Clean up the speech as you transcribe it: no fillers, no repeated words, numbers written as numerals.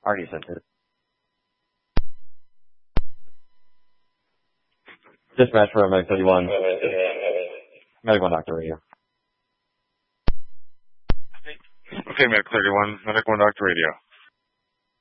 Already sent it. Dispatch for Medic 31. Medic 1 Doctor Radio. Okay, Medic 31. Medic 1 Doctor Radio.